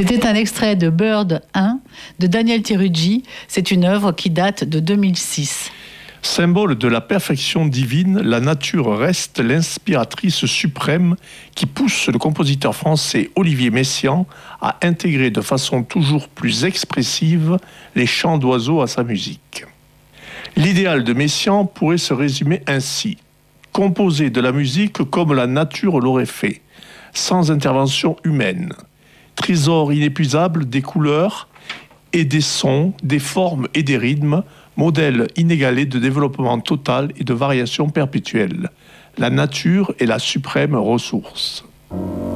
C'était un extrait de Bird 1 de Daniel Teruggi. C'est une œuvre qui date de 2006. Symbole de la perfection divine, la nature reste l'inspiratrice suprême qui pousse le compositeur français Olivier Messiaen à intégrer de façon toujours plus expressive les chants d'oiseaux à sa musique. L'idéal de Messiaen pourrait se résumer ainsi: composer de la musique comme la nature l'aurait fait, sans intervention humaine. Trésor inépuisable des couleurs et des sons, des formes et des rythmes, modèle inégalé de développement total et de variation perpétuelle. La nature est la suprême ressource.